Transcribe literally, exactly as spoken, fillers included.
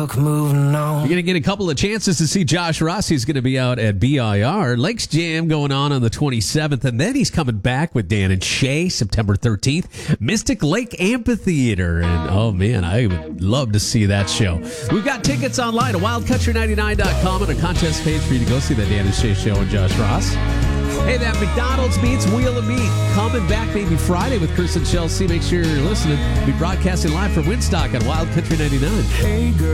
Moving on. You're going to get a couple of chances to see Josh Ross. He's going to be out at B I R. Lakes Jam going on on the twenty-seventh, and then he's coming back with Dan and Shay September thirteenth. Mystic Lake Amphitheater, and oh man, I would love to see that show. We've got tickets online at wild country ninety-nine dot com and a contest page for you to go see the Dan and Shay show and Josh Ross. Hey, that McDonald's meets Wheel of Meat coming back maybe Friday with Chris and Chelsea. Make sure you're listening. We'll be broadcasting live from Woodstock on Wild Country ninety-nine. Hey, girl.